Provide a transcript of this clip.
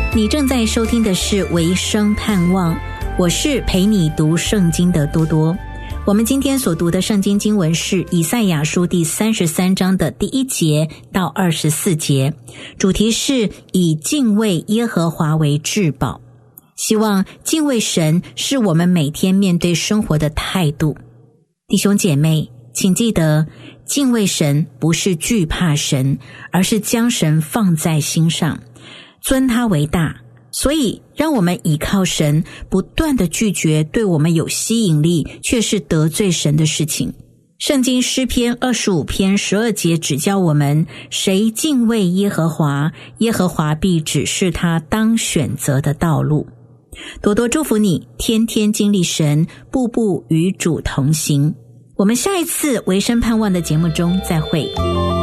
你正在收听的是维生盼望，我是陪你读圣经的多多。我们今天所读的圣经经文是以赛亚书第33章的第1节到24节，主题是以敬畏耶和华为至宝。希望敬畏神是我们每天面对生活的态度。弟兄姐妹，请记得，敬畏神不是惧怕神，而是将神放在心上，尊他为大。所以让我们倚靠神，不断的拒绝对我们有吸引力却是得罪神的事情。圣经诗篇25篇12节指教我们，谁敬畏耶和华，耶和华必指示他当选择的道路。多多祝福你，天天经历神，步步与主同行。我们下一次维生盼望的节目中再会。